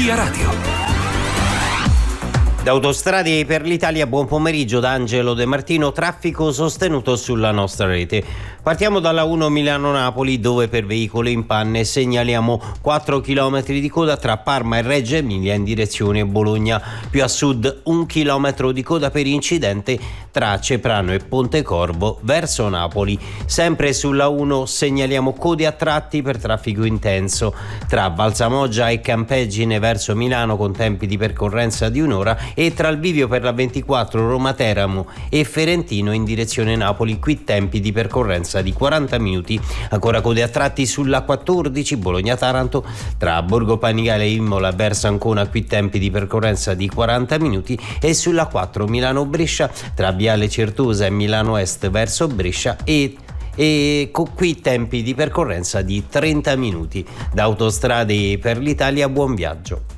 Via Radio. Da Autostrade per l'Italia, buon pomeriggio da Angelo De Martino, traffico sostenuto sulla nostra rete. Partiamo dalla 1 Milano-Napoli, dove per veicoli in panne segnaliamo 4 km di coda tra Parma e Reggio Emilia in direzione Bologna. Più a sud 1 chilometro di coda per incidente tra Ceprano e Pontecorvo verso Napoli. Sempre sulla 1 segnaliamo code a tratti per traffico intenso tra Valsamoggia e Campeggine verso Milano con tempi di percorrenza di un'ora, e tra il bivio per la 24 Roma-Teramo e Ferentino in direzione Napoli, qui tempi di percorrenza di 40 minuti. Ancora code a tratti sulla 14 Bologna-Taranto tra Borgo Panigale e Imola verso Ancona, qui tempi di percorrenza di 40 minuti, e sulla 4 Milano-Brescia tra Viale Certosa e Milano Est verso Brescia e con qui tempi di percorrenza di 30 minuti. Da Autostrade per l'Italia, buon viaggio.